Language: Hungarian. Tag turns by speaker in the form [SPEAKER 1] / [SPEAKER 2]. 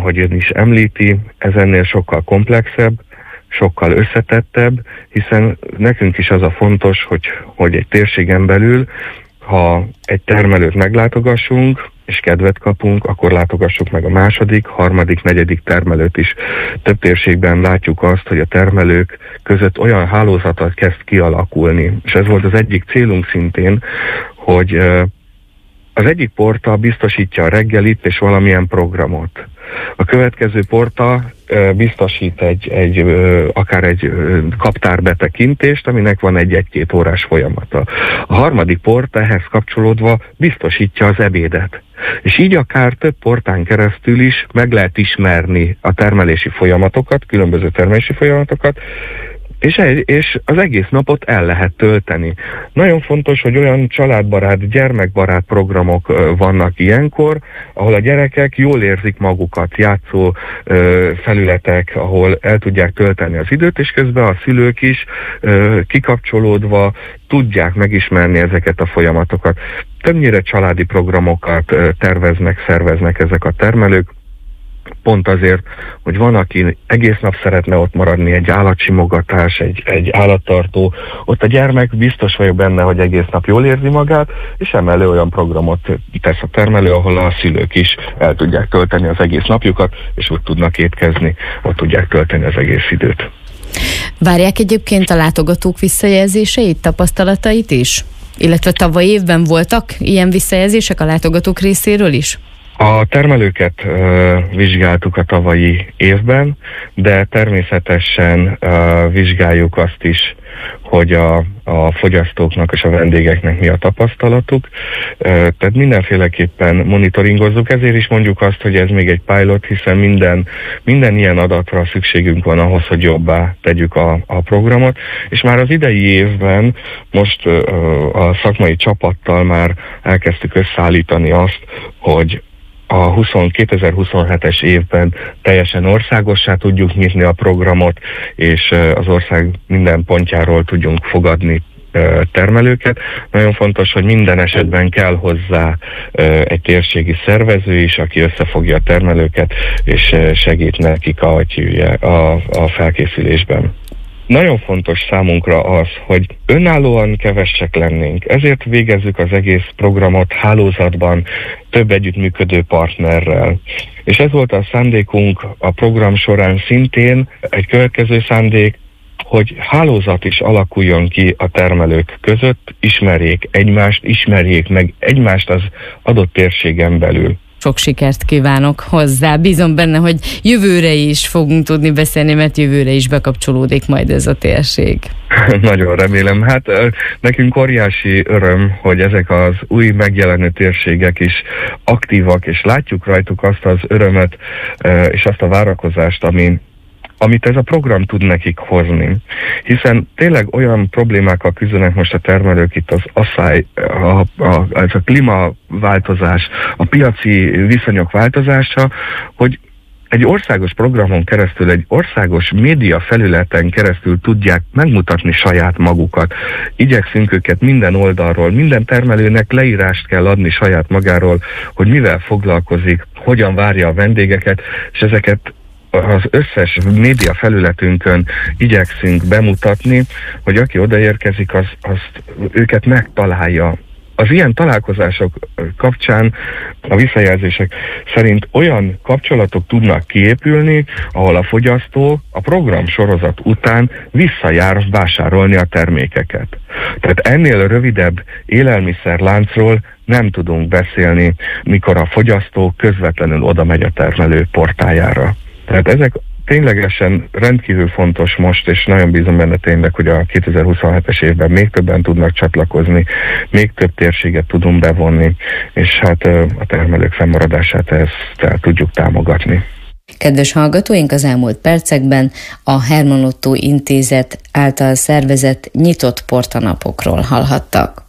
[SPEAKER 1] ahogy ön is említi, ez ennél sokkal komplexebb, sokkal összetettebb, hiszen nekünk is az a fontos, hogy egy térségen belül, ha egy termelőt meglátogassunk, és kedvet kapunk, akkor látogassuk meg a második, harmadik, negyedik termelőt is. Több térségben látjuk azt, hogy a termelők között olyan hálózatot kezd kialakulni. És ez volt az egyik célunk szintén, hogy az egyik porta biztosítja a reggelit és valamilyen programot. A következő porta biztosít akár egy kaptárbetekintést, aminek van egy 1-2 órás folyamata. A harmadik porta ehhez kapcsolódva biztosítja az ebédet. És így akár több portán keresztül is meg lehet ismerni a termelési folyamatokat, különböző termelési folyamatokat, és az egész napot el lehet tölteni. Nagyon fontos, hogy olyan családbarát, gyermekbarát programok vannak ilyenkor, ahol a gyerekek jól érzik magukat, játszó felületek, ahol el tudják tölteni az időt, és közben a szülők is kikapcsolódva tudják megismerni ezeket a folyamatokat. Többnyire családi programokat terveznek, szerveznek ezek a termelők, pont azért, hogy van, aki egész nap szeretne ott maradni, egy állatsimogatás, egy állattartó, ott a gyermek biztos vagyok benne, hogy egész nap jól érzi magát, és emellé olyan programot tesz a termelő, ahol a szülők is el tudják tölteni az egész napjukat, és ott tudnak étkezni, ott tudják tölteni az egész időt.
[SPEAKER 2] Várják egyébként a látogatók visszajelzéseit, tapasztalatait is? Illetve tavaly évben voltak ilyen visszajelzések a látogatók részéről is?
[SPEAKER 1] A termelőket vizsgáltuk a tavalyi évben, de természetesen vizsgáljuk azt is, hogy a fogyasztóknak és a vendégeknek mi a tapasztalatuk. Tehát mindenféleképpen monitoringozzuk, ezért is mondjuk azt, hogy ez még egy pilot, hiszen minden ilyen adatra szükségünk van ahhoz, hogy jobbá tegyük a programot, és már az idei évben most a szakmai csapattal már elkezdtük összeállítani azt, hogy a 2027-es évben teljesen országossá tudjuk nyitni a programot, és az ország minden pontjáról tudjunk fogadni termelőket. Nagyon fontos, hogy minden esetben kell hozzá egy térségi szervező is, aki összefogja a termelőket, és segít nekik a felkészülésben. Nagyon fontos számunkra az, hogy önállóan kevesek lennénk, ezért végezzük az egész programot hálózatban, több együttműködő partnerrel. És ez volt a szándékunk a program során szintén, egy következő szándék, hogy hálózat is alakuljon ki a termelők között, ismerjék meg egymást az adott térségen belül.
[SPEAKER 2] Sok sikert kívánok hozzá. Bízom benne, hogy jövőre is fogunk tudni beszélni, mert jövőre is bekapcsolódik majd ez a térség.
[SPEAKER 1] Nagyon remélem. Hát nekünk óriási öröm, hogy ezek az új megjelenő térségek is aktívak, és látjuk rajtuk azt az örömet és azt a várakozást, amit ez a program tud nekik hozni. Hiszen tényleg olyan problémákkal küzdenek most a termelők, itt az asszály, ez a klímaváltozás, a piaci viszonyok változása, hogy egy országos programon keresztül, egy országos média felületen keresztül tudják megmutatni saját magukat. Igyekszünk őket minden oldalról, minden termelőnek leírást kell adni saját magáról, hogy mivel foglalkozik, hogyan várja a vendégeket, és ezeket az összes média felületünkön igyekszünk bemutatni, hogy aki odaérkezik, azt őket megtalálja. Az ilyen találkozások kapcsán a visszajelzések szerint olyan kapcsolatok tudnak kiépülni, ahol a fogyasztó a program sorozat után visszajár vásárolni a termékeket. Tehát ennél rövidebb élelmiszerláncról nem tudunk beszélni, mikor a fogyasztó közvetlenül oda megy a termelő portájára. Tehát ezek ténylegesen rendkívül fontos most, és nagyon bízom benne tényleg, hogy a 2027-es évben még többen tudnak csatlakozni, még több térséget tudunk bevonni, és hát a termelők fennmaradását ezt tudjuk támogatni.
[SPEAKER 2] Kedves hallgatóink, az elmúlt percekben a Herman Ottó Intézet által szervezett nyitott portanapokról hallhattak.